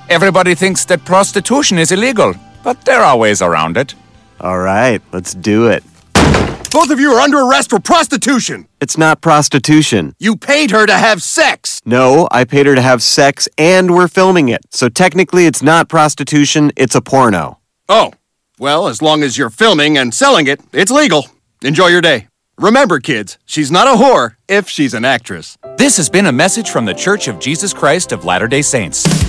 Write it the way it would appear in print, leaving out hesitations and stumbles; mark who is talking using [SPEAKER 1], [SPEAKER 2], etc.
[SPEAKER 1] Everybody thinks that prostitution is illegal, but there are ways around it.
[SPEAKER 2] All right, let's do it.
[SPEAKER 3] Both of you are under arrest for prostitution.
[SPEAKER 2] It's not prostitution.
[SPEAKER 3] You paid her to have sex.
[SPEAKER 2] No, I paid her to have sex and we're filming it. So technically it's not prostitution, it's a porno.
[SPEAKER 3] Oh, well, as long as you're filming and selling it, it's legal. Enjoy your day. Remember, kids, she's not a whore if she's an actress.
[SPEAKER 1] This has been a message from The Church of Jesus Christ of Latter-day Saints.